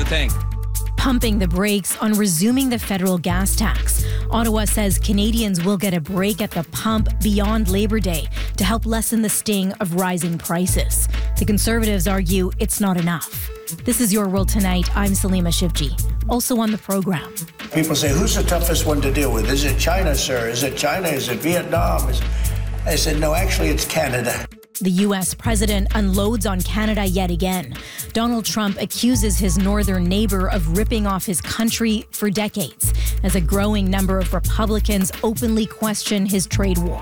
think? Pumping the brakes on resuming the federal gas tax. Ottawa says Canadians will get a break at the pump beyond Labor Day to help lessen the sting of rising prices. The Conservatives argue it's not enough. This is Your World Tonight. I'm Salima Shivji. Also on the program. People say, who's the toughest one to deal with? Is it China, sir? Is it China? Is it Vietnam? I said, no, actually, it's Canada. The U.S. president unloads on Canada yet again. Donald Trump accuses his northern neighbor of ripping off his country for decades, as a growing number of Republicans openly question his trade war.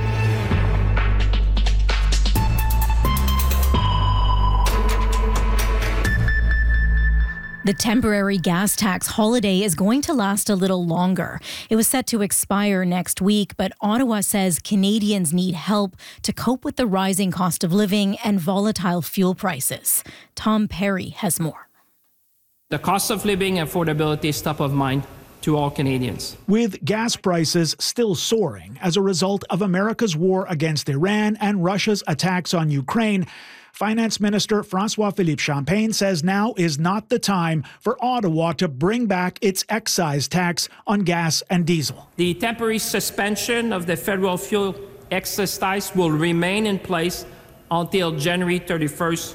The temporary gas tax holiday is going to last a little longer. It was set to expire next week, but Ottawa says Canadians need help to cope with the rising cost of living and volatile fuel prices. Tom Perry has more. The cost of living and affordability is top of mind to all Canadians. With gas prices still soaring as a result of America's war against Iran and Russia's attacks on Ukraine, Finance Minister François-Philippe Champagne says now is not the time for Ottawa to bring back its excise tax on gas and diesel. The temporary suspension of the federal fuel excise tax will remain in place until January 31st,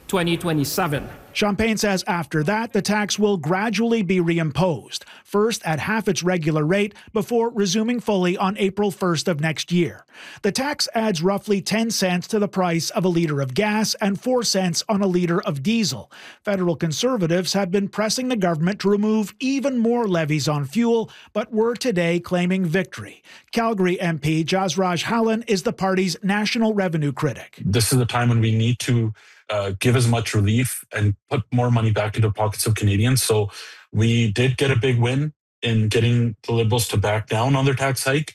2027. Champagne says after that, the tax will gradually be reimposed, first at half its regular rate before resuming fully on April 1st of next year. The tax adds roughly 10 cents to the price of a litre of gas and 4 cents on a litre of diesel. Federal Conservatives have been pressing the government to remove even more levies on fuel, but were today claiming victory. Calgary MP Jasraj Hallan is the party's national revenue critic. This is the time when we need to give as much relief and put more money back into the pockets of Canadians. So we did get a big win in getting the Liberals to back down on their tax hike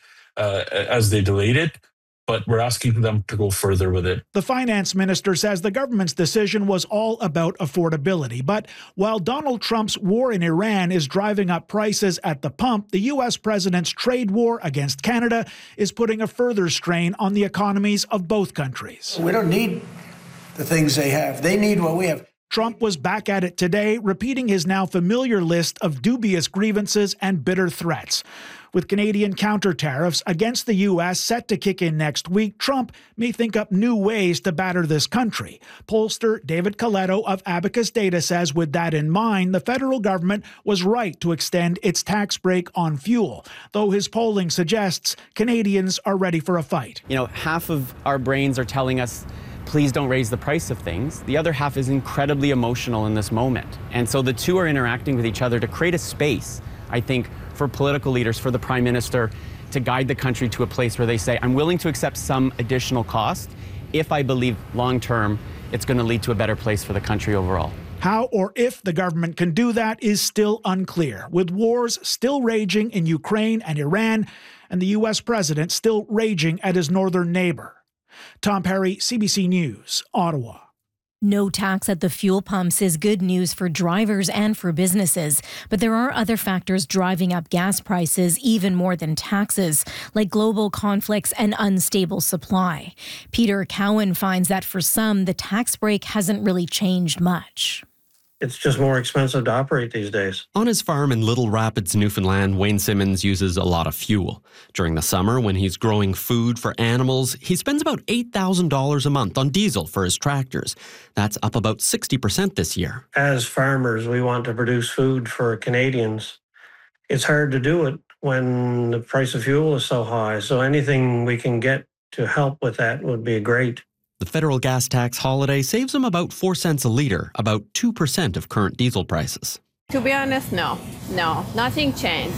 as they delayed it, but we're asking them to go further with it. The finance minister says the government's decision was all about affordability. But while Donald Trump's war in Iran is driving up prices at the pump, the U.S. president's trade war against Canada is putting a further strain on the economies of both countries. We don't need the things they have. They need what we have. Trump was back at it today, repeating his now familiar list of dubious grievances and bitter threats. With Canadian counter tariffs against the U.S. set to kick in next week, Trump may think up new ways to batter this country. Pollster David Coletto of Abacus Data says with that in mind, the federal government was right to extend its tax break on fuel, though his polling suggests Canadians are ready for a fight. You know, half of our brains are telling us, please don't raise the price of things. The other half is incredibly emotional in this moment. And so the two are interacting with each other to create a space, I think, for political leaders, for the Prime Minister, to guide the country to a place where they say, I'm willing to accept some additional cost if I believe long-term it's going to lead to a better place for the country overall. How or if the government can do that is still unclear, with wars still raging in Ukraine and Iran, and the U.S. president still raging at his northern neighbor. Tom Perry, CBC News, Ottawa. No tax at the fuel pumps is good news for drivers and for businesses, but there are other factors driving up gas prices even more than taxes, like global conflicts and unstable supply. Peter Cowan finds that for some, the tax break hasn't really changed much. It's just more expensive to operate these days. On his farm in Little Rapids, Newfoundland, Wayne Simmons uses a lot of fuel. During the summer, when he's growing food for animals, he spends about $8,000 a month on diesel for his tractors. That's up about 60% this year. As farmers, we want to produce food for Canadians. It's hard to do it when the price of fuel is so high. So anything we can get to help with that would be great. The federal gas tax holiday saves him about 4 cents a litre, about 2% of current diesel prices. To be honest, no, nothing changed.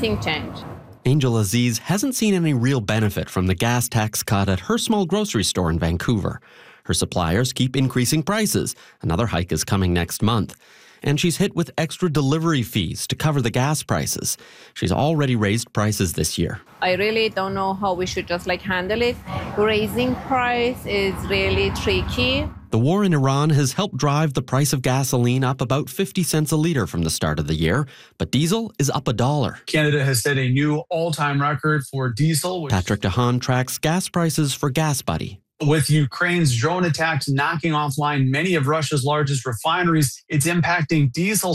Angel Aziz hasn't seen any real benefit from the gas tax cut at her small grocery store in Vancouver. Her suppliers keep increasing prices. Another hike is coming next month. And she's hit with extra delivery fees to cover the gas prices. She's already raised prices this year. I really don't know how we should just handle it. Raising price is really tricky. The war in Iran has helped drive the price of gasoline up about 50 cents a litre from the start of the year, but diesel is up $1. Canada has set a new all-time record for diesel. Patrick DeHaan tracks gas prices for GasBuddy. With Ukraine's drone attacks knocking offline many of Russia's largest refineries, it's impacting diesel